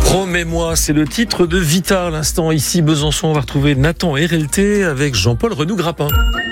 Promets-moi, c'est le titre de Vita à l'instant. Ici Besançon, on va retrouver Nathan RLT avec Jean-Paul Renou-Grappin.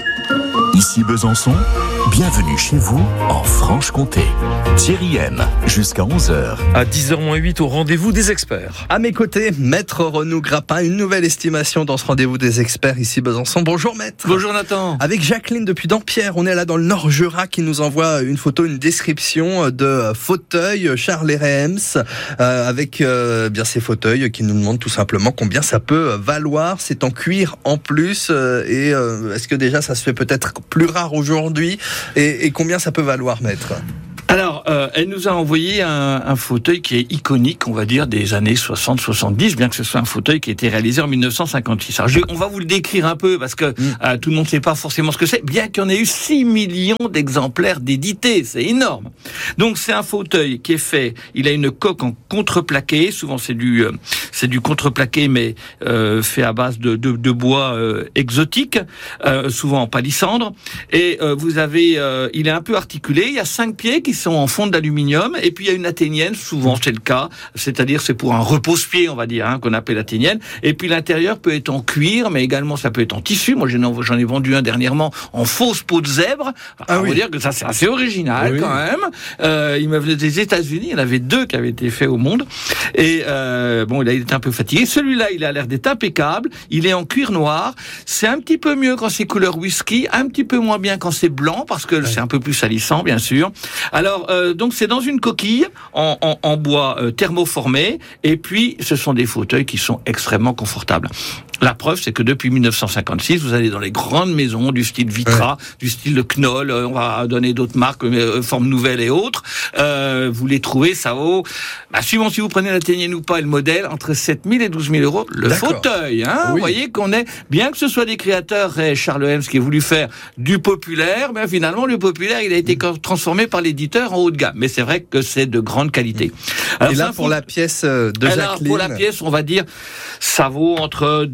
Ici Besançon, bienvenue chez vous en Franche-Comté. Thierry M, jusqu'à 11h. À 10h-8 au rendez-vous des experts. À mes côtés, Maître Renou-Grappin, une nouvelle estimation dans ce rendez-vous des experts ici Besançon. Bonjour Maître. Bonjour Nathan. Avec Jacqueline depuis Dampierre, on est là dans le Nord Jura qui nous envoie une photo, une description de fauteuil Charles Rehems avec bien ces fauteuils qui nous demandent tout simplement combien ça peut valoir. C'est en cuir en plus et est-ce que déjà ça se fait peut-être plus rare aujourd'hui et combien ça peut valoir, Maître ? Alors, elle nous a envoyé un fauteuil qui est iconique, on va dire, des années 60-70, bien que ce soit un fauteuil qui a été réalisé en 1956. Alors, on va vous le décrire un peu, parce que tout le monde ne sait pas forcément ce que c'est, bien qu'il y en ait eu 6 millions d'exemplaires d'édités, c'est énorme. Donc, c'est un fauteuil qui est fait, il a une coque en contreplaqué, souvent c'est du contreplaqué, mais fait à base de bois exotique, souvent en palissandre, et vous avez, il est un peu articulé, il y a 5 pieds qui sont en fonte d'aluminium, et puis il y a une athénienne, souvent c'est le cas, c'est-à-dire c'est pour un repose-pied, on va dire, qu'on appelle athénienne, et puis l'intérieur peut être en cuir, mais également ça peut être en tissu. Moi j'en ai vendu un dernièrement en fausse peau de zèbre. On va dire que ça c'est assez original quand même. Il me venait des États-Unis, il y en avait 2 qui avaient été faits au monde, et bon, là il était un peu fatigué. Celui-là, il a l'air d'être impeccable, il est en cuir noir, c'est un petit peu mieux quand c'est couleur whisky, un petit peu moins bien quand c'est blanc, parce que c'est un peu plus salissant, bien sûr. Alors, donc c'est dans une coquille en bois thermoformé, et puis ce sont des fauteuils qui sont extrêmement confortables. La preuve, c'est que depuis 1956, vous allez dans les grandes maisons du style Vitra, du style Knoll, on va donner d'autres marques, Forme Nouvelle et autres, vous les trouvez, ça vaut, suivant si vous prenez l'athénienne ou pas et le modèle, entre 7 000 et 12 000 euros le fauteuil. Vous voyez qu'on est, bien que ce soit des créateurs, Charles Rehems qui a voulu faire du populaire, mais finalement le populaire, il a été transformé par l'éditeur en haut de gamme. Mais c'est vrai que c'est de grande qualité. Alors, et là, pour la pièce de Jacqueline... Pour la pièce, on va dire, ça vaut entre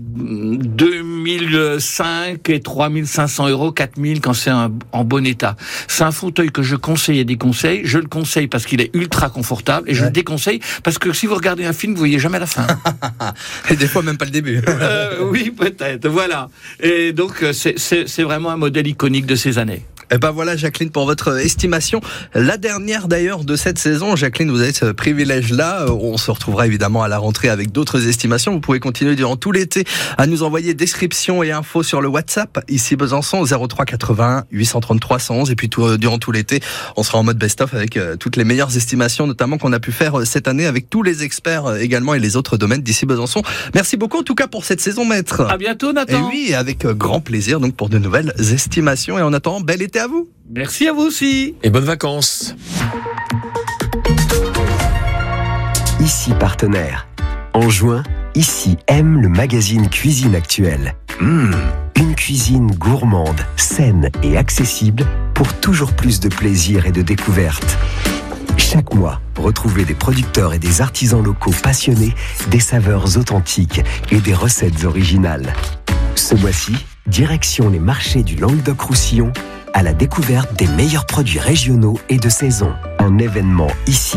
2005 et 3500 euros, 4000 quand c'est en bon état. C'est un fauteuil que je conseille et déconseille. Je le conseille parce qu'il est ultra confortable, et je le déconseille parce que si vous regardez un film, vous voyez jamais la fin. Et des fois même pas le début. Oui, peut-être, voilà. Et donc, c'est vraiment un modèle iconique de ces années. Et ben voilà, Jacqueline, pour votre estimation. La dernière d'ailleurs de cette saison. Jacqueline, vous avez ce privilège-là. On se retrouvera évidemment à la rentrée avec d'autres estimations. Vous pouvez continuer durant tout l'été à nous envoyer descriptions et infos sur le WhatsApp. Ici Besançon, 03 81 833 111. Et puis durant tout l'été, on sera en mode best-of avec toutes les meilleures estimations, notamment qu'on a pu faire cette année avec tous les experts également et les autres domaines d'ici Besançon. Merci beaucoup en tout cas pour cette saison, Maître. À bientôt, Nathan. Et oui, avec grand plaisir donc pour de nouvelles estimations. Et en attendant, bel été à vous. Merci à vous aussi. Et bonnes vacances. Ici Partenaire. En juin, Ici aime le magazine Cuisine Actuelle. Une cuisine gourmande, saine et accessible pour toujours plus de plaisir et de découverte. Chaque mois, retrouvez des producteurs et des artisans locaux passionnés, des saveurs authentiques et des recettes originales. Ce mois-ci, direction les marchés du Languedoc-Roussillon à la découverte des meilleurs produits régionaux et de saison. Un événement ici.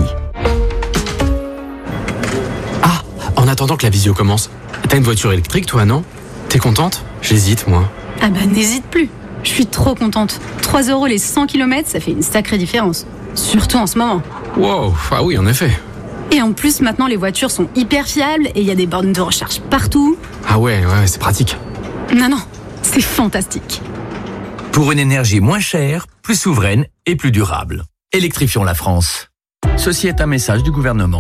Ah, en attendant que la visio commence, t'as une voiture électrique toi, non ? T'es contente ? J'hésite, moi. Ah bah n'hésite plus. Je suis trop contente. 3 € les 100 km, ça fait une sacrée différence. Surtout en ce moment. Wow, ah oui, en effet. Et en plus, maintenant, les voitures sont hyper fiables et il y a des bornes de recharge partout. Ah ouais, c'est pratique. Non, c'est fantastique. Pour une énergie moins chère, plus souveraine et plus durable. Électrifions la France. Ceci est un message du gouvernement.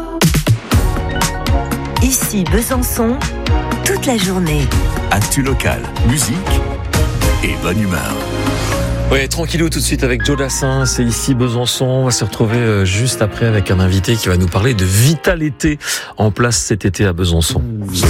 Ici Besançon, toute la journée. Actu local, musique et bonne humeur. Ouais, tranquillou tout de suite avec Joe Dassin, c'est ici Besançon. On va se retrouver juste après avec un invité qui va nous parler de Vita l'été en place cet été à Besançon.